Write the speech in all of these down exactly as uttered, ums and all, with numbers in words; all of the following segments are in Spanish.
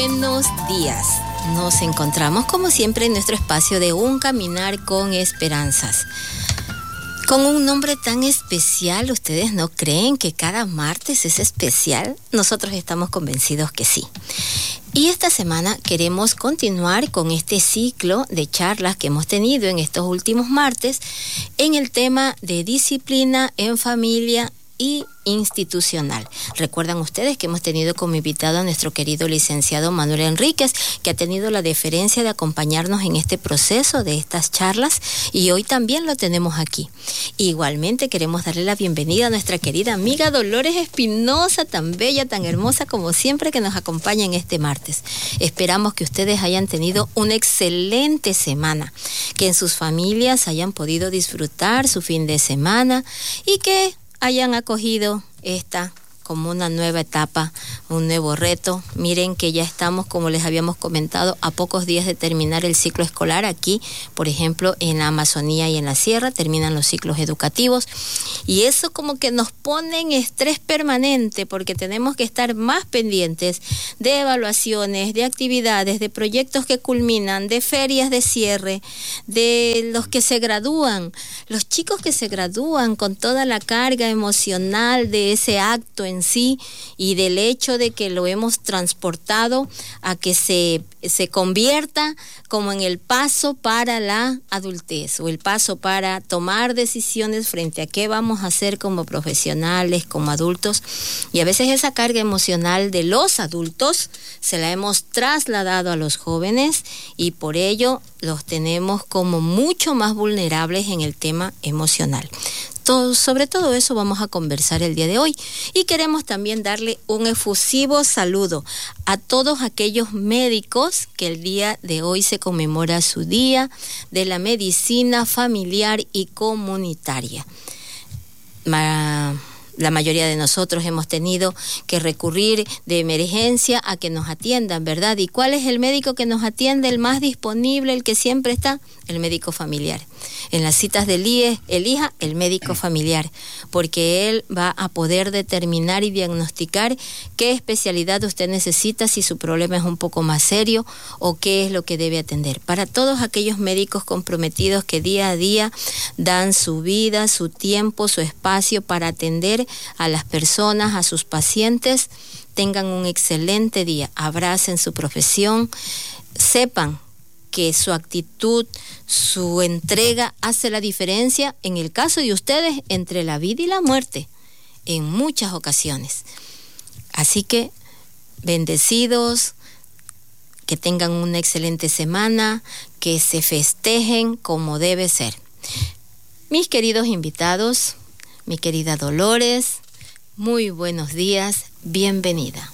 buenos días. Nos encontramos como siempre en nuestro espacio de Un Caminar con Esperanzas. Con un nombre tan especial, ¿ustedes no creen que cada martes es especial? Nosotros estamos convencidos que sí. Y esta semana queremos continuar con este ciclo de charlas que hemos tenido en estos últimos martes en el tema de disciplina en familia y institucional. Recuerdan ustedes que hemos tenido como invitado a nuestro querido licenciado Manuel Enríquez, que ha tenido la deferencia de acompañarnos en este proceso de estas charlas, y hoy también lo tenemos aquí. Igualmente queremos darle la bienvenida a nuestra querida amiga Dolores Espinosa, tan bella, tan hermosa como siempre, que nos acompaña en este martes. Esperamos que ustedes hayan tenido una excelente semana, que en sus familias hayan podido disfrutar su fin de semana y que hayan acogido esta como una nueva etapa, un nuevo reto. Miren que ya estamos, como les habíamos comentado, a pocos días de terminar el ciclo escolar. Aquí, por ejemplo, en la Amazonía y en la Sierra, terminan los ciclos educativos. Y eso como que nos pone en estrés permanente, porque tenemos que estar más pendientes de evaluaciones, de actividades, de proyectos que culminan, de ferias de cierre, de los que se gradúan. Los chicos que se gradúan con toda la carga emocional de ese acto en sí y del hecho de que lo hemos transportado a que se, se convierta como en el paso para la adultez o el paso para tomar decisiones frente a qué vamos a hacer como profesionales, como adultos. Y a veces esa carga emocional de los adultos se la hemos trasladado a los jóvenes y por ello los tenemos como mucho más vulnerables en el tema emocional. Todo, sobre todo eso vamos a conversar el día de hoy, y queremos también darle un efusivo saludo a todos aquellos médicos que el día de hoy se conmemora su Día de la Medicina Familiar y Comunitaria. Ma- La mayoría de nosotros hemos tenido que recurrir de emergencia a que nos atiendan, ¿verdad? ¿Y cuál es el médico que nos atiende, el más disponible, el que siempre está? El médico familiar. En las citas del I E, elija el médico familiar, porque él va a poder determinar y diagnosticar qué especialidad usted necesita, si su problema es un poco más serio o qué es lo que debe atender. Para todos aquellos médicos comprometidos que día a día dan su vida, su tiempo, su espacio para atender a las personas, a sus pacientes, tengan un excelente día, abracen su profesión, sepan que su actitud, su entrega hace la diferencia, en el caso de ustedes, entre la vida y la muerte, en muchas ocasiones. Así que, bendecidos, que tengan una excelente semana, que se festejen como debe ser. Mis queridos invitados, mi querida Dolores, muy buenos días, bienvenida.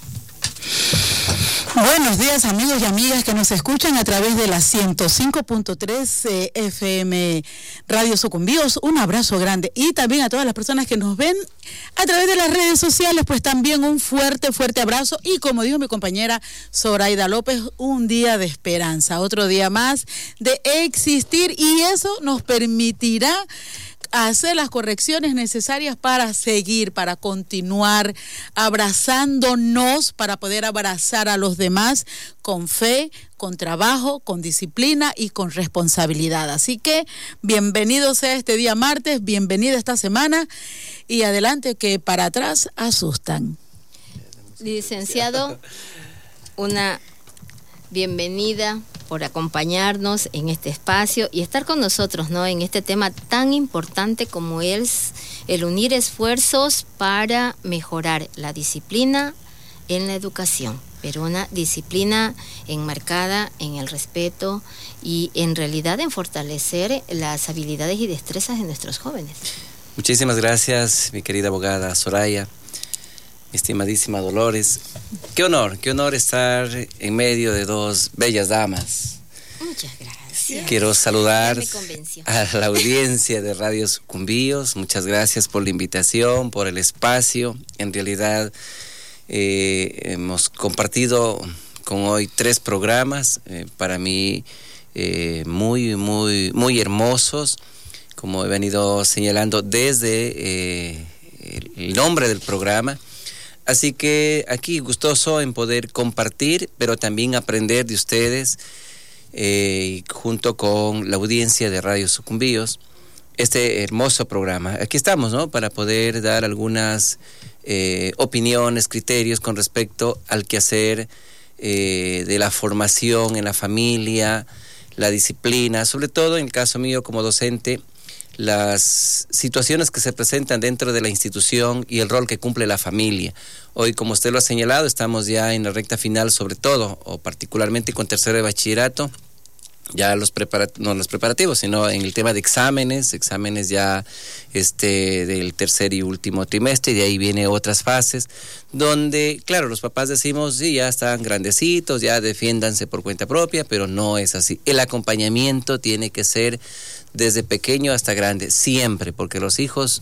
Buenos días, amigos y amigas que nos escuchan a través de la ciento cinco punto tres eh, F M Radio Sucumbíos. Un abrazo grande, y también a todas las personas que nos ven a través de las redes sociales, pues también un fuerte, fuerte abrazo. Y como dijo mi compañera Zoraida López, un día de esperanza, otro día más de existir, y eso nos permitirá hacer las correcciones necesarias para seguir, para continuar abrazándonos, para poder abrazar a los demás con fe, con trabajo, con disciplina y con responsabilidad. Así que bienvenido sea este día martes, bienvenida esta semana, y adelante, que para atrás asustan. Licenciado, una bienvenida por acompañarnos en este espacio y estar con nosotros, ¿no?, en este tema tan importante como es el unir esfuerzos para mejorar la disciplina en la educación, pero una disciplina enmarcada en el respeto y en realidad en fortalecer las habilidades y destrezas de nuestros jóvenes. Muchísimas gracias, mi querida abogada Soraya, estimadísima Dolores. Qué honor, qué honor estar en medio de dos bellas damas. Muchas gracias. Quiero saludar a la audiencia de Radio Sucumbíos. Muchas gracias por la invitación, por el espacio. En realidad eh, hemos compartido con hoy tres programas, eh, para mí eh, muy, muy, muy hermosos, como he venido señalando desde eh, el nombre del programa. Así que aquí gustoso en poder compartir, pero también aprender de ustedes, eh, junto con la audiencia de Radio Sucumbíos, este hermoso programa. Aquí estamos, ¿no? Para poder dar algunas eh, opiniones, criterios con respecto al quehacer eh, de la formación en la familia, la disciplina, sobre todo en el caso mío como docente, las situaciones que se presentan dentro de la institución y el rol que cumple la familia. Hoy, como usted lo ha señalado, estamos ya en la recta final, sobre todo, o particularmente con tercero de bachillerato, ya los preparat- no los preparativos, sino en el tema de exámenes, exámenes ya este del tercer y último trimestre, y de ahí viene otras fases, donde, claro, los papás decimos, sí, ya están grandecitos, ya defiéndanse por cuenta propia, pero no es así. El acompañamiento tiene que ser desde pequeño hasta grande, siempre, porque los hijos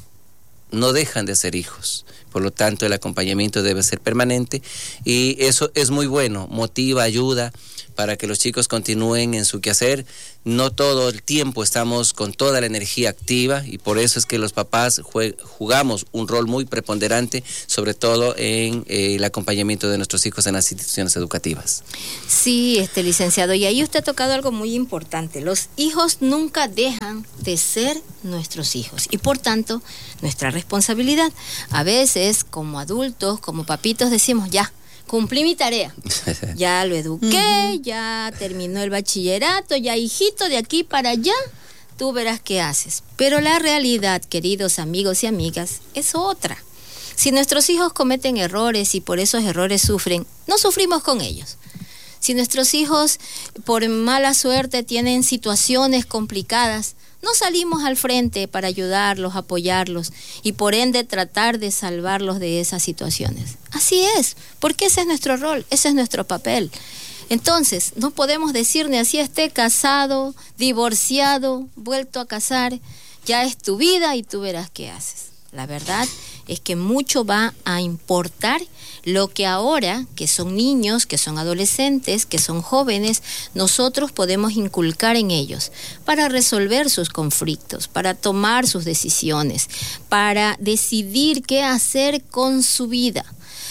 no dejan de ser hijos. Por lo tanto, el acompañamiento debe ser permanente, y eso es muy bueno, motiva, ayuda para que los chicos continúen en su quehacer. No todo el tiempo estamos con toda la energía activa, y por eso es que los papás jue- jugamos un rol muy preponderante, sobre todo en eh, el acompañamiento de nuestros hijos en las instituciones educativas. Sí, este licenciado, y ahí usted ha tocado algo muy importante. Los hijos nunca dejan de ser nuestros hijos, y por tanto, nuestra responsabilidad. A veces, como adultos, como papitos, decimos, ya, cumplí mi tarea, ya lo eduqué, uh-huh. ya terminó el bachillerato, ya hijito, de aquí para allá, tú verás qué haces. Pero la realidad, queridos amigos y amigas, es otra. Si nuestros hijos cometen errores y por esos errores sufren, no sufrimos con ellos. Si nuestros hijos por mala suerte tienen situaciones complicadas, no salimos al frente para ayudarlos, apoyarlos y por ende tratar de salvarlos de esas situaciones. Así es, porque ese es nuestro rol, ese es nuestro papel. Entonces, no podemos decir ni así esté casado, divorciado, vuelto a casar, ya es tu vida y tú verás qué haces. La verdad es que mucho va a importar lo que ahora, que son niños, que son adolescentes, que son jóvenes, nosotros podemos inculcar en ellos para resolver sus conflictos, para tomar sus decisiones, para decidir qué hacer con su vida.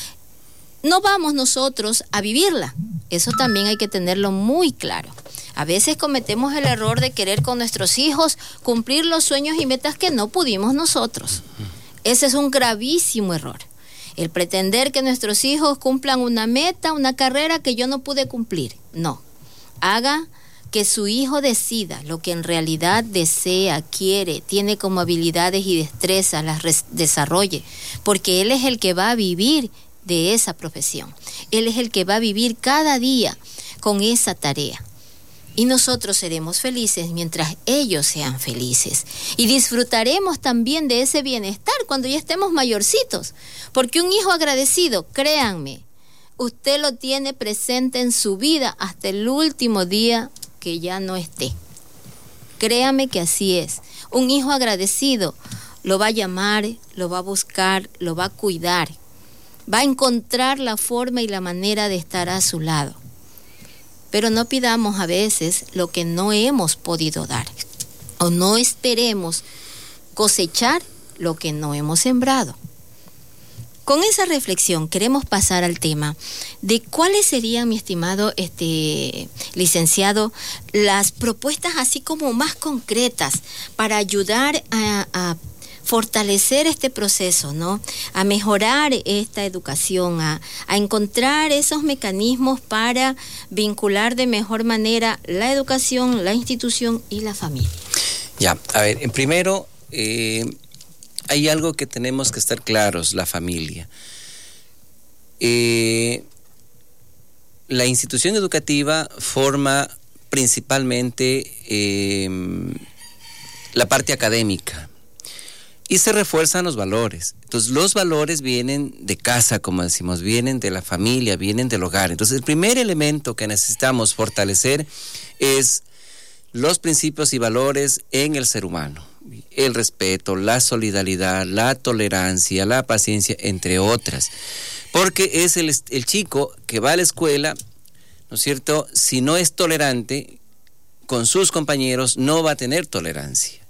No vamos nosotros a vivirla, eso también hay que tenerlo muy claro. A veces cometemos el error de querer con nuestros hijos cumplir los sueños y metas que no pudimos nosotros. Ese es un gravísimo error. El pretender que nuestros hijos cumplan una meta, una carrera que yo no pude cumplir. No. Haga que su hijo decida lo que en realidad desea, quiere, tiene como habilidades y destrezas, las res- desarrolle, porque él es el que va a vivir de esa profesión. Él es el que va a vivir cada día con esa tarea. Y nosotros seremos felices mientras ellos sean felices. Y disfrutaremos también de ese bienestar cuando ya estemos mayorcitos. Porque un hijo agradecido, créanme, usted lo tiene presente en su vida hasta el último día que ya no esté. Créame que así es. Un hijo agradecido lo va a llamar, lo va a buscar, lo va a cuidar. Va a encontrar la forma y la manera de estar a su lado. Pero no pidamos a veces lo que no hemos podido dar, o no esperemos cosechar lo que no hemos sembrado. Con esa reflexión queremos pasar al tema de cuáles serían, mi estimado este licenciado, las propuestas así como más concretas para ayudar a, a fortalecer este proceso, ¿no? A mejorar esta educación, a, a encontrar esos mecanismos para vincular de mejor manera la educación, la institución y la familia. Ya, a ver, en primero, eh, hay algo que tenemos que estar claros, la familia. Eh, la institución educativa forma principalmente eh, la parte académica, y se refuerzan los valores. Entonces, los valores vienen de casa, como decimos, vienen de la familia, vienen del hogar. Entonces, el primer elemento que necesitamos fortalecer es los principios y valores en el ser humano. El respeto, la solidaridad, la tolerancia, la paciencia, entre otras. Porque es el, el chico que va a la escuela, ¿no es cierto? Si no es tolerante con sus compañeros, no va a tener tolerancia.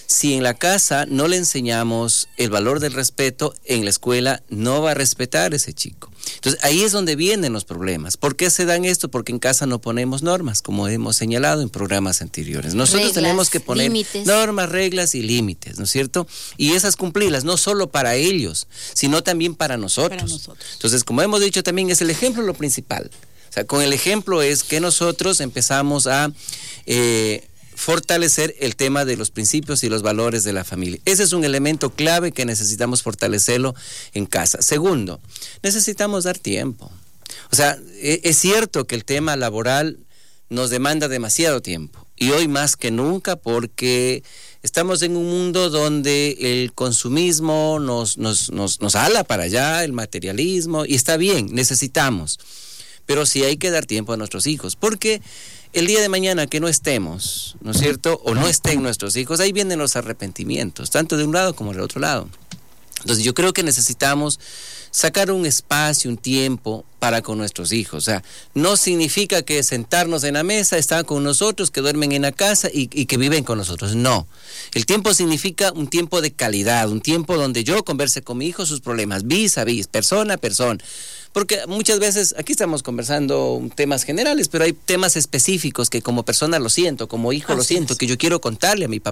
Si en la casa no le enseñamos el valor del respeto, en la escuela no va a respetar ese chico. Entonces ahí es donde vienen los problemas. ¿Por qué se dan esto? Porque en casa no ponemos normas, como hemos señalado en programas anteriores. Nosotros reglas, tenemos que poner límites. normas, reglas y límites, ¿no es cierto? Y esas cumplirlas, no solo para ellos, sino también para nosotros. Para nosotros. Entonces, como hemos dicho también, es el ejemplo lo principal. O sea, con el ejemplo es que nosotros empezamos a... Eh, fortalecer el tema de los principios y los valores de la familia. Ese es un elemento clave que necesitamos fortalecerlo en casa. Segundo, necesitamos dar tiempo. O sea, es cierto que el tema laboral nos demanda demasiado tiempo, y hoy más que nunca, porque estamos en un mundo donde el consumismo nos, nos, nos, nos ala para allá, el materialismo, y está bien, necesitamos. Pero sí hay que dar tiempo a nuestros hijos, porque el día de mañana que no estemos, ¿no es cierto?, o no estén nuestros hijos, ahí vienen los arrepentimientos, tanto de un lado como del otro lado. Entonces yo creo que necesitamos sacar un espacio, un tiempo para con nuestros hijos. O sea, no significa que sentarnos en la mesa, están con nosotros, que duermen en la casa y, y que viven con nosotros. No. El tiempo significa un tiempo de calidad, un tiempo donde yo converse con mi hijo sus problemas, vis a vis, persona a persona. Porque muchas veces, aquí estamos conversando temas generales, pero hay temas específicos que como persona lo siento, como hijo Así lo siento, es. que yo quiero contarle a mi papá.